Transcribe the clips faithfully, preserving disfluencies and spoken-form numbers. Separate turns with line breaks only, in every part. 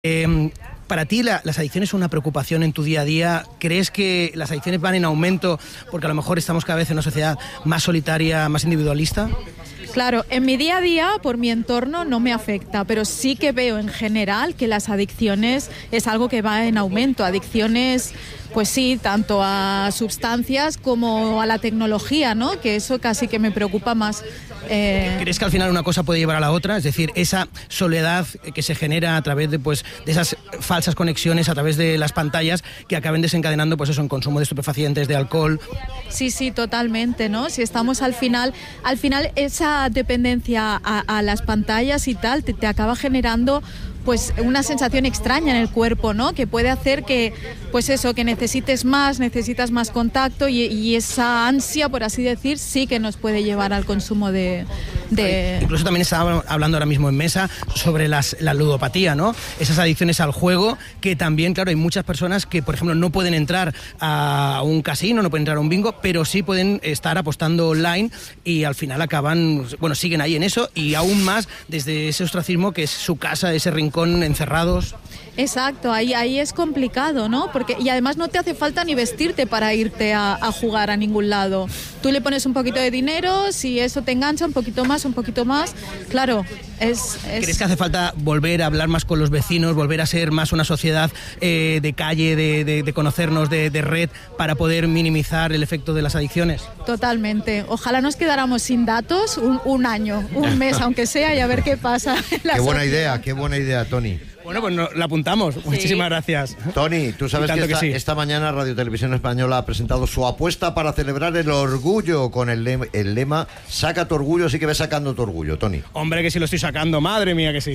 Eh, ¿Para ti la, las adicciones son una preocupación en tu día a día? ¿Crees que las adicciones van en aumento porque a lo mejor estamos cada vez en una sociedad más solitaria, más individualista?
Claro, en mi día a día, por mi entorno, no me afecta, pero sí que veo en general que las adicciones es algo que va en aumento. Adicciones, pues sí, tanto a sustancias como a la tecnología, ¿no? Que eso casi que me preocupa más. Eh...
¿Crees que al final una cosa puede llevar a la otra? Es decir, esa soledad que se genera a través de, pues, de esas falsas conexiones, a través de las pantallas, que acaben desencadenando, pues eso, en consumo de estupefacientes, de alcohol.
Sí, sí, totalmente, ¿no? Si estamos al final, al final esa dependencia a, a las pantallas y tal, te, te acaba generando pues una sensación extraña en el cuerpo, ¿no? Que puede hacer que, pues eso, que necesites más, necesitas más contacto y, y esa ansia, por así decir, sí que nos puede llevar al consumo de... de...
Incluso también estaba hablando ahora mismo en mesa sobre las, la ludopatía, ¿no? Esas adicciones al juego, que también, claro, hay muchas personas que, por ejemplo, no pueden entrar a un casino, no pueden entrar a un bingo, pero sí pueden estar apostando online y al final acaban, bueno, siguen ahí en eso y aún más desde ese ostracismo que es su casa, ese rincón con encerrados.
Exacto, ahí, ahí es complicado, ¿no? Porque, y además no te hace falta ni vestirte para irte a, a jugar a ningún lado. Tú le pones un poquito de dinero, si eso te engancha un poquito más, un poquito más, claro, es... es...
¿Crees que hace falta volver a hablar más con los vecinos, volver a ser más una sociedad eh, de calle, de, de, de conocernos, de, de red, para poder minimizar el efecto de las adicciones?
Totalmente. Ojalá nos quedáramos sin datos un, un año, un mes, aunque sea, y a ver qué pasa.
Qué buena idea, qué buena idea, Toni.
Bueno, pues no, la apuntamos. Sí. Muchísimas gracias.
Toni, tú sabes que esta, que sí. esta mañana Radio Televisión Española ha presentado su apuesta para celebrar el orgullo con el lema, el lema saca tu orgullo, así que ves sacando tu orgullo, Toni.
Hombre, que sí lo estoy sacando, madre mía que sí.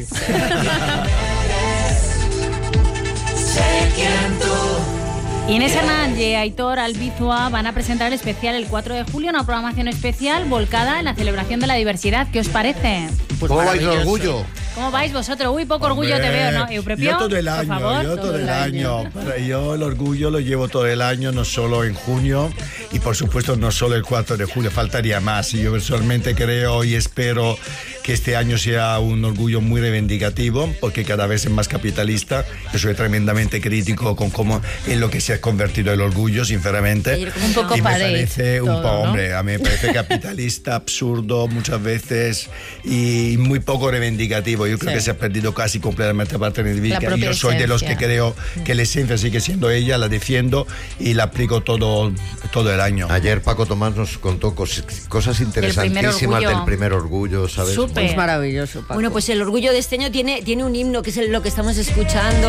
Inés Hernández y Aitor Albizua van a presentar el especial el cuatro de julio, una programación especial volcada en la celebración de la diversidad. ¿Qué os parece?
Pues ¿cómo vais el orgullo?
¿Cómo vais vosotros? Uy, poco Hombre, orgullo te veo, ¿no? Eupropio,
yo todo el año,
por favor,
yo todo, todo el año.
año.
Yo el orgullo lo llevo todo el año, no solo en junio y por supuesto no solo el cuatro de julio, faltaría más. Y yo personalmente creo y espero que este año sea un orgullo muy reivindicativo, porque cada vez es más capitalista. Yo soy tremendamente crítico con cómo en lo que se ha convertido el orgullo, sinceramente.
Un poco
y me
pared,
parece un
todo,
poco,
¿no?
hombre, a mí me parece capitalista, absurdo muchas veces y muy poco reivindicativo. Yo creo sí. que se ha perdido casi completamente parte de mi vida. Y yo soy de los que creo que la esencia sigue siendo ella, la defiendo y la aplico todo, todo el año.
Ayer Paco Tomás nos contó cos, cosas interesantísimas del primer orgullo, ¿sabes?
Súper. Es maravilloso, Paco. Bueno, pues el orgullo de este año tiene, tiene un himno que es el, lo que estamos escuchando.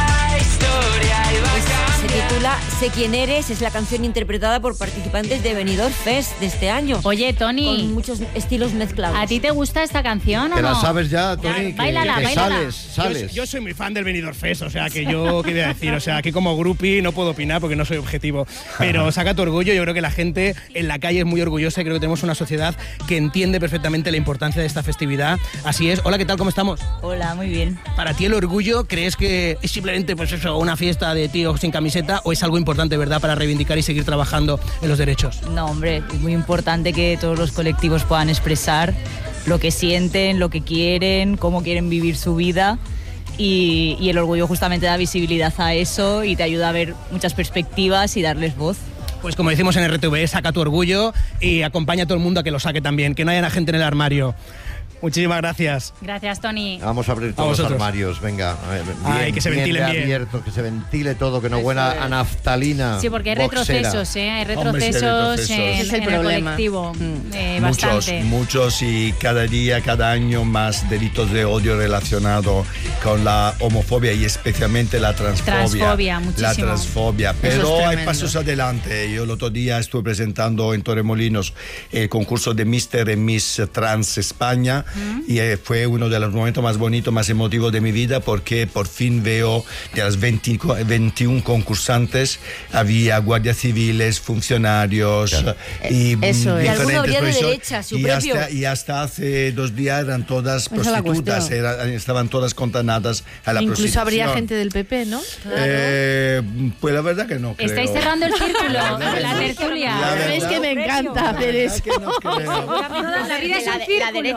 Se titula Sé quién eres, es la canción interpretada por participantes de Benidorm Fest de este año.
Oye, Toni,
con muchos estilos mezclados.
¿A ti te gusta esta canción o
¿Te
no?
la sabes ya, Toni?
Báilala,
que, que
báilala.
sales, sales.
Yo, yo soy muy fan del Benidorm Fest, o sea que yo, ¿qué voy a decir? O sea, aquí como groupie no puedo opinar porque no soy objetivo, pero saca tu orgullo. Yo creo que la gente en la calle es muy orgullosa y creo que tenemos una sociedad que entiende perfectamente la importancia de esta festividad. Así es. Hola, ¿qué tal? ¿Cómo estamos?
Hola, muy bien.
Para ti el orgullo, ¿crees que es simplemente pues eso, una fiesta de tíos sin camiseta o es algo importante, verdad, para reivindicar y seguir trabajando en los derechos?
No, hombre, es muy importante que todos los colectivos puedan expresar lo que sienten, lo que quieren, cómo quieren vivir su vida y, y el orgullo justamente da visibilidad a eso y te ayuda a ver muchas perspectivas y darles voz.
Pues como decimos en R T V, saca tu orgullo y acompaña a todo el mundo a que lo saque también, que no haya gente en el armario. Muchísimas gracias.
Gracias, Toni.
Vamos a abrir todos a los armarios, venga. Bien,
Ay, que se ventile bien.
Abierto, que se ventile todo, que no huela a naftalina.
Sí, porque hay
boxera.
retrocesos, ¿eh? Hay retrocesos,
Hombre, sí, hay retrocesos.
en,
Ese es el
en el
problema.
colectivo.
Mm.
Eh,
Muchos,
bastante.
muchos y cada día, cada año más delitos de odio relacionados con la homofobia y especialmente la transfobia.
Transfobia, muchísimo.
La transfobia, pero
Eso es
hay
tremendo.
pasos adelante. Yo el otro día estuve presentando en Torremolinos el concurso de mister y Miss Trans España mm. y eh, fue uno de los momentos más bonitos, más emotivos de mi vida porque por fin veo de las veinte, veintiún concursantes había guardias civiles, funcionarios claro. y
Eso es.
diferentes
Y alguno habría de
profesores.
derecha, su
y
propio.
hasta, y hasta hace dos días eran todas
Esa es la
prostitutas,
cuestión.
era, estaban todas condenadas a la
Incluso
prostitución.
habría gente del P P, ¿no?
Eh, pues la verdad que no creo.
Estáis cerrando el círculo,
La verdad
la
La
tertulia.
verdad-
Es que me encanta hacer eso.
que no creo.
La vida es un
La, de-
círculo.
la derecha es perfecta.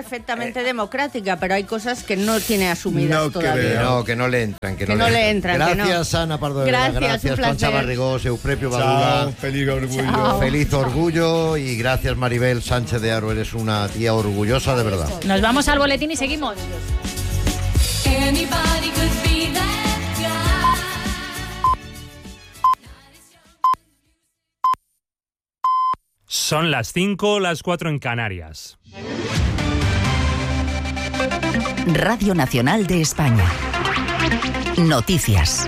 perfectamente eh, democrática, pero hay cosas que no tiene asumidas
no
todavía.
Creo. No, que no le entran. Que,
que
no,
no
le
le entran.
entran. Gracias,
no.
Ana Pardo de
Gracias,
Vera, gracias Concha Barrigós, Eusebio Badura.
Feliz orgullo.
Chao. Feliz orgullo y gracias, Maribel Sánchez de Aro, eres una tía orgullosa de verdad.
Nos vamos al boletín y seguimos.
Son las cinco, las cuatro en Canarias.
Radio Nacional de España. Noticias.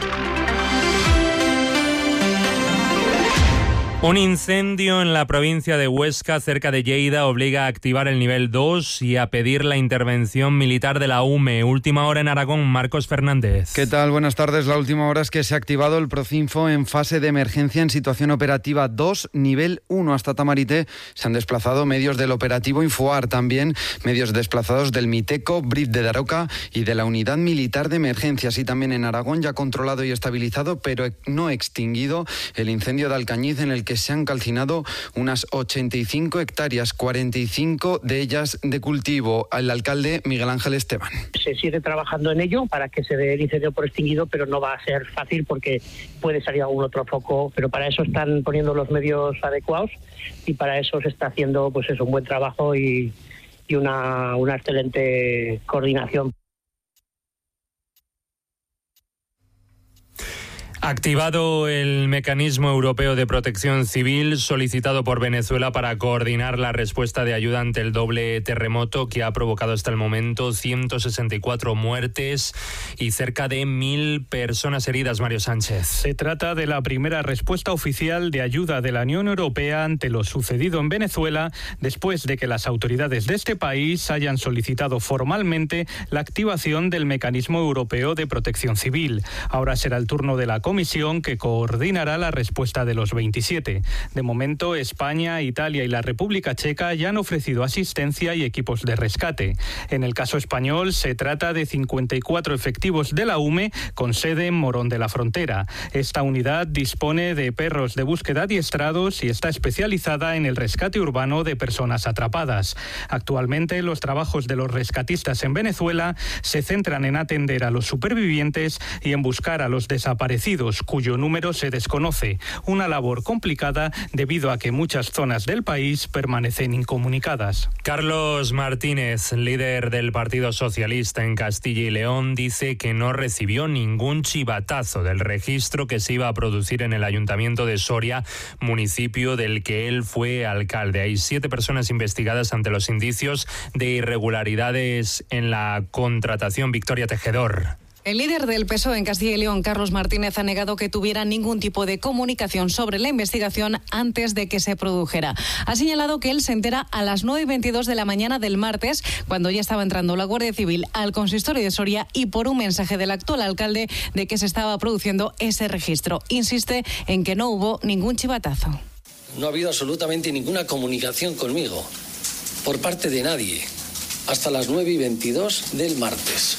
Un incendio en la provincia de Huesca, cerca de Lleida, obliga a activar el nivel dos y a pedir la intervención militar de la U M E. Última hora en Aragón, Marcos Fernández.
¿Qué tal? Buenas tardes. La última hora es que se ha activado el Procinfo en fase de emergencia en situación operativa dos, nivel uno. Hasta Tamarite se han desplazado medios del operativo Infoar, también medios desplazados del Miteco, B R I F de Daroca y de la Unidad Militar de Emergencias. Y también en Aragón ya controlado y estabilizado, pero no extinguido, el incendio de Alcañiz, en el que se han calcinado unas ochenta y cinco hectáreas, cuarenta y cinco de ellas de cultivo. El alcalde Miguel Ángel Esteban.
Se sigue trabajando en ello para que se dé el incendio por extinguido, pero no va a ser fácil porque puede salir algún otro foco, pero para eso están poniendo los medios adecuados y para eso se está haciendo pues eso, un buen trabajo y, y una, una excelente coordinación.
Activado el mecanismo europeo de protección civil solicitado por Venezuela para coordinar la respuesta de ayuda ante el doble terremoto que ha provocado hasta el momento ciento sesenta y cuatro muertes y cerca de mil personas heridas. Mario Sánchez.
Se trata de la primera respuesta oficial de ayuda de la Unión Europea ante lo sucedido en Venezuela después de que las autoridades de este país hayan solicitado formalmente la activación del mecanismo europeo de protección civil. Ahora será el turno de la comisión que coordinará la respuesta de los veintisiete. De momento, España, Italia y la República Checa ya han ofrecido asistencia y equipos de rescate. En el caso español, se trata de cincuenta y cuatro efectivos de la U M E con sede en Morón de la Frontera. Esta unidad dispone de perros de búsqueda adiestrados y está especializada en el rescate urbano de personas atrapadas. Actualmente, los trabajos de los rescatistas en Venezuela se centran en atender a los supervivientes y en buscar a los desaparecidos, cuyo número se desconoce, una labor complicada debido a que muchas zonas del país permanecen incomunicadas.
Carlos Martínez, líder del Partido Socialista en Castilla y León, dice que no recibió ningún chivatazo del registro que se iba a producir en el Ayuntamiento de Soria, municipio del que él fue alcalde. Hay siete personas investigadas ante los indicios de irregularidades en la contratación. Victoria Tejedor.
El líder del P S O E en Castilla y León, Carlos Martínez, ha negado que tuviera ningún tipo de comunicación sobre la investigación antes de que se produjera. Ha señalado que él se entera a las nueve y veintidós de la mañana del martes, cuando ya estaba entrando la Guardia Civil al consistorio de Soria y por un mensaje del actual alcalde de que se estaba produciendo ese registro. Insiste en que no hubo ningún chivatazo.
No ha habido absolutamente ninguna comunicación conmigo, por parte de nadie, hasta las nueve y veintidós del martes,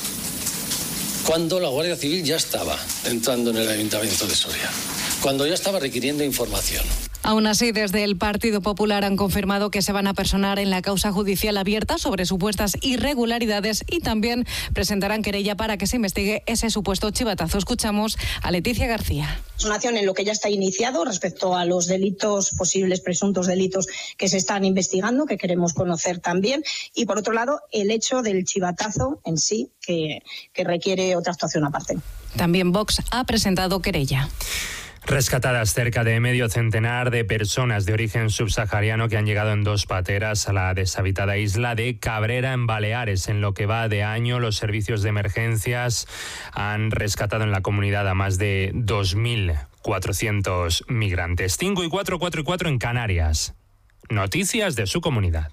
cuando la Guardia Civil ya estaba entrando en el Ayuntamiento de Soria, cuando ya estaba requiriendo información.
Aún así, desde el Partido Popular han confirmado que se van a personar en la causa judicial abierta sobre supuestas irregularidades y también presentarán querella para que se investigue ese supuesto chivatazo. Escuchamos a Leticia García.
Es una acción en lo que ya está iniciado respecto a los delitos, posibles presuntos delitos que se están investigando, que queremos conocer también. Y por otro lado, el hecho del chivatazo en sí, que, que requiere otra actuación aparte.
También Vox ha presentado querella.
Rescatadas cerca de medio centenar de personas de origen subsahariano que han llegado en dos pateras a la deshabitada isla de Cabrera, en Baleares. En lo que va de año, los servicios de emergencias han rescatado en la comunidad a más de dos mil cuatrocientos migrantes. cinco y cuatro, cuatro y cuatro en Canarias. Noticias de su comunidad.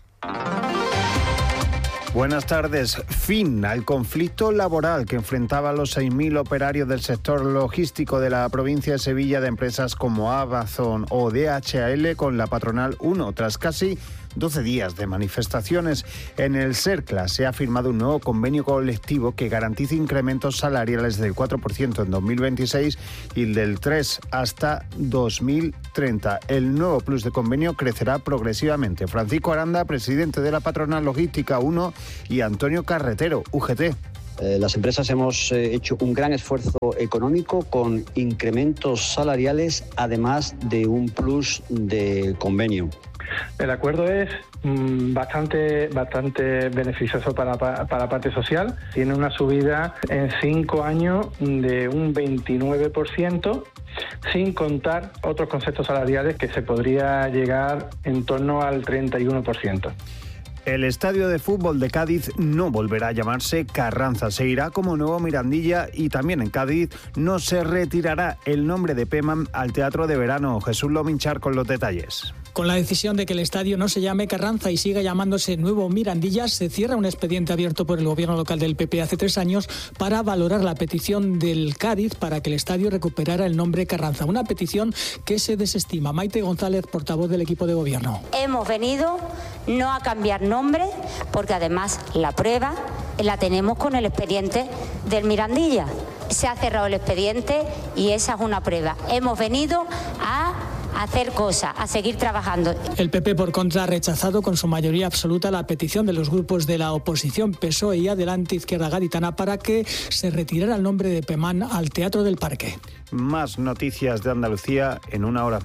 Buenas tardes. Fin al conflicto laboral que enfrentaba a los seis mil operarios del sector logístico de la provincia de Sevilla de empresas como Amazon o D H L con la patronal uno. Tras casi doce días de manifestaciones. En el CERCLA se ha firmado un nuevo convenio colectivo que garantiza incrementos salariales del cuatro por ciento en dos mil veintiséis y del tres por ciento hasta dos mil treinta. El nuevo plus de convenio crecerá progresivamente. Francisco Aranda, presidente de la patronal Logística uno, y Antonio Carretero, U G T.
Eh, las empresas hemos eh, hecho un gran esfuerzo económico con incrementos salariales, además de un plus de convenio.
El acuerdo es mmm, bastante bastante beneficioso para, para, para la parte social. Tiene una subida en cinco años de un veintinueve por ciento, sin contar otros conceptos salariales que se podría llegar en torno al treinta y uno por ciento.
El estadio de fútbol de Cádiz no volverá a llamarse Carranza, se irá como Nuevo Mirandilla, y también en Cádiz no se retirará el nombre de Peman al Teatro de Verano. Jesús Lominchar con los detalles.
Con la decisión de que el estadio no se llame Carranza y siga llamándose Nuevo Mirandilla, se cierra un expediente abierto por el gobierno local del P P hace tres años para valorar la petición del Cádiz para que el estadio recuperara el nombre Carranza. Una petición que se desestima. Maite González, portavoz del equipo de gobierno.
Hemos venido no a cambiar nombre, porque además la prueba la tenemos con el expediente del Mirandilla. Se ha cerrado el expediente y esa es una prueba. Hemos venido a hacer cosas, a seguir trabajando.
El P P, por contra, ha rechazado con su mayoría absoluta la petición de los grupos de la oposición P S O E y Adelante Izquierda Gaditana para que se retirara el nombre de Peman al Teatro del Parque.
Más noticias de Andalucía en una hora.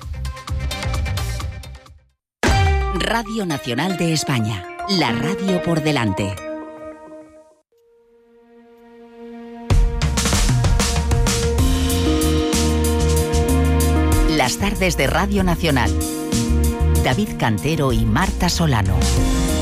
Radio Nacional de España, la radio por delante. Las tardes de Radio Nacional. David Cantero y Marta Solano.